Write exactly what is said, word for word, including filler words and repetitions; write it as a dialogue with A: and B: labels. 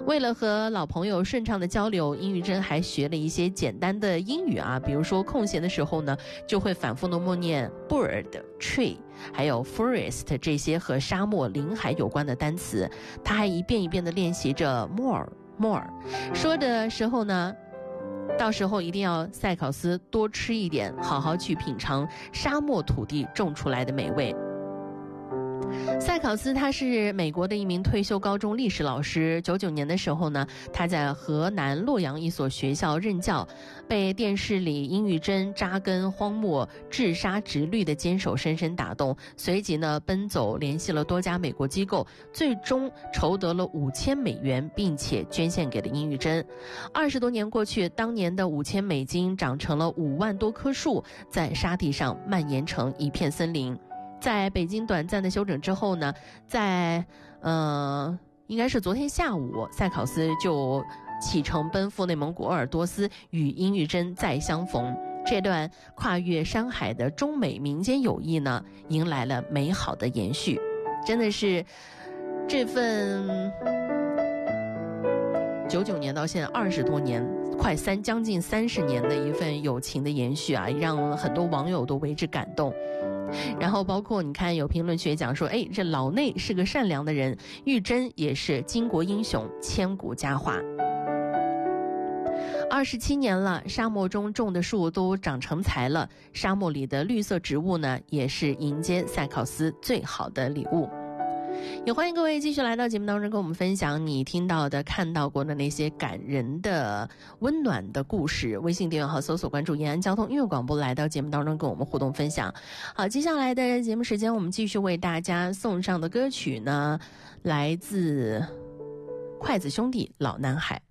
A: 为了和老朋友顺畅的交流，殷玉珍还学了一些简单的英语啊，比如说空闲的时候呢，就会反复的默念 bird、tree 还有 forest 这些和沙漠、林海有关的单词。他还一遍一遍的练习着 more more。 说的时候呢，到时候一定要塞考斯多吃一点，好好去品尝沙漠土地种出来的美味。塞考斯他是美国的一名退休高中历史老师，九九年的时候呢，他在河南洛阳一所学校任教，被电视里殷玉珍扎根荒漠、治沙直律的坚守深深打动，随即呢奔走联系了多家美国机构，最终筹得了五千美元，并且捐献给了殷玉珍。二十多年过去，当年的五千美金长成了五万多棵树，在沙地上蔓延成一片森林。在北京短暂的休整之后呢，在呃应该是昨天下午，塞考斯就启程奔赴内蒙古鄂尔多斯，与殷玉珍再相逢。这段跨越山海的中美民间友谊呢，迎来了美好的延续。真的是这份九九年到现在二十多年，快三将近三十年的一份友情的延续啊，让很多网友都为之感动。然后包括你看有评论学讲说，哎，这老内是个善良的人，玉珍也是巾帼英雄，千古佳话。二十七年了，沙漠中种的树都长成材了，沙漠里的绿色植物呢，也是迎接塞考斯最好的礼物。也欢迎各位继续来到节目当中，跟我们分享你听到的、看到过的那些感人的、温暖的故事。微信订阅号搜索关注延安交通音乐广播，来到节目当中跟我们互动分享。好，接下来的节目时间，我们继续为大家送上的歌曲呢，来自筷子兄弟《老男孩》。